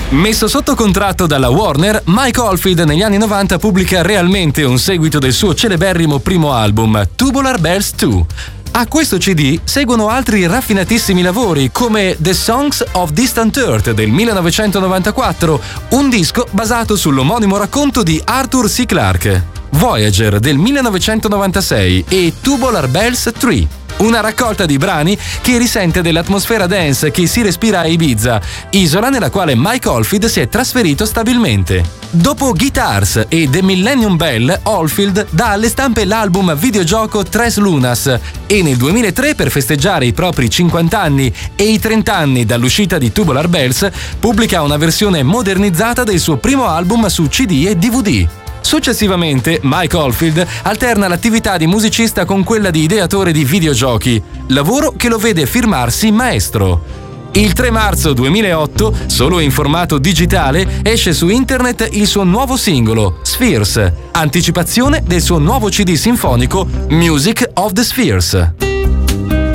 Messo sotto contratto dalla Warner, Mike Oldfield negli anni 90 pubblica realmente un seguito del suo celeberrimo primo album, Tubular Bells 2. A questo CD seguono altri raffinatissimi lavori come The Songs of Distant Earth del 1994, un disco basato sull'omonimo racconto di Arthur C. Clarke, Voyager del 1996 e Tubular Bells 3. Una raccolta di brani che risente dell'atmosfera dance che si respira a Ibiza, isola nella quale Mike Oldfield si è trasferito stabilmente. Dopo Guitars e The Millennium Bell, Oldfield dà alle stampe l'album videogioco Tres Lunas e nel 2003, per festeggiare i propri 50 anni e i 30 anni dall'uscita di Tubular Bells, pubblica una versione modernizzata del suo primo album su CD e DVD. Successivamente, Mike Oldfield alterna l'attività di musicista con quella di ideatore di videogiochi, lavoro che lo vede firmarsi maestro. Il 3 marzo 2008, solo in formato digitale, esce su internet il suo nuovo singolo, Spheres, anticipazione del suo nuovo CD sinfonico Music of the Spheres.